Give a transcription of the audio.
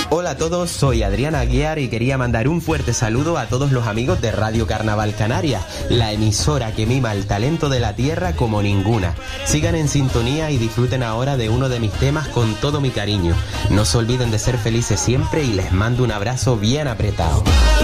Hola a todos, soy Adrián Aguiar y quería mandar un fuerte saludo a todos los amigos de Radio Carnaval Canarias, la emisora que mima el talento de la tierra como ninguna. Sigan en sintonía y disfruten ahora de uno de mis temas con todo mi cariño. No se olviden de ser felices siempre y les mando un abrazo bien apretado.